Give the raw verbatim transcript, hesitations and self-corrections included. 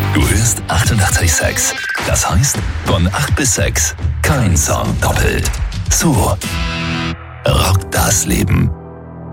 Du hörst achtundachtzig Komma sechs. Das heißt, von acht bis sechs kein Song doppelt. So rockt das Leben.